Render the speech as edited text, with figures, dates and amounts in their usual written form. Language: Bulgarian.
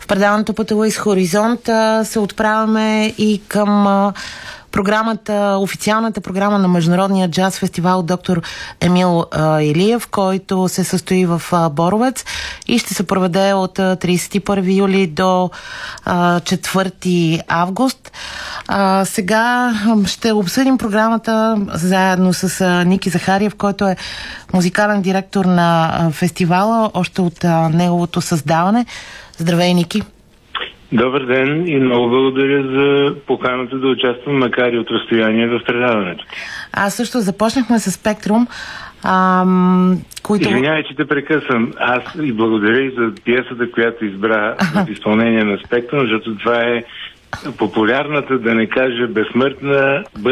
В предаването Пътува из Хоризонт се отправяме и към програмата, официалната програма на Международния джаз фестивал Доктор Емил Илиев, който се състои в Боровец и ще се проведе от 31 юли до 4 август. Сега ще обсъдим програмата заедно с Ники Захариев, който е музикален директор на фестивала, още от неговото създаване. Здравей, Ники! Добър ден и много благодаря за поканата да участвам, макар и от разстояние в предаването. Аз също започнахме с Спектрум, които... Извинявай, че те прекъсвам. Аз и благодаря и за пиесата, която избра в изпълнение на Спектрум, защото това е популярната, да не кажа безсмъртна,